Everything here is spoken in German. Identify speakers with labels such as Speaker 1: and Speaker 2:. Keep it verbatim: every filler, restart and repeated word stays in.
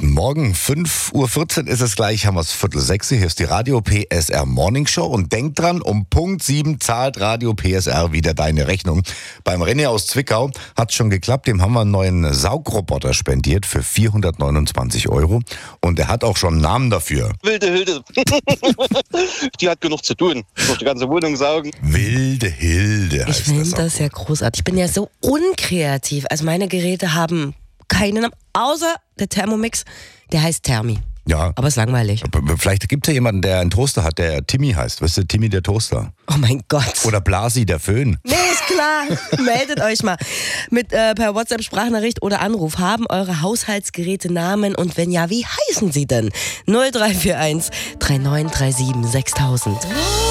Speaker 1: Guten Morgen, fünf Uhr vierzehn ist es gleich, haben wir es Viertel sechs. Hier ist die Radio P S R Morning Show und denk dran, um Punkt sieben zahlt Radio P S R wieder deine Rechnung. Beim René aus Zwickau hat es schon geklappt, dem haben wir einen neuen Saugroboter spendiert für vierhundertneunundzwanzig Euro und er hat auch schon einen Namen dafür.
Speaker 2: Wilde Hilde. Die hat genug zu tun, durch die ganze Wohnung saugen.
Speaker 1: Wilde Hilde heißt
Speaker 3: Ich finde
Speaker 1: das.
Speaker 3: das ja großartig. Ich bin ja so unkreativ. Also meine Geräte haben keinen Namen, außer der Thermomix, der heißt Thermi.
Speaker 1: Ja.
Speaker 3: Aber ist langweilig.
Speaker 1: Vielleicht gibt es ja jemanden, der einen Toaster hat, der Timmy heißt. Weißt du, Timmy der Toaster.
Speaker 3: Oh mein Gott.
Speaker 1: Oder Blasi der Föhn.
Speaker 3: Nee, ist klar. Meldet euch mal mit äh, per WhatsApp-Sprachnachricht oder Anruf. Haben eure Haushaltsgeräte Namen und wenn ja, wie heißen sie denn? null drei vier eins drei neun drei sieben sechstausend.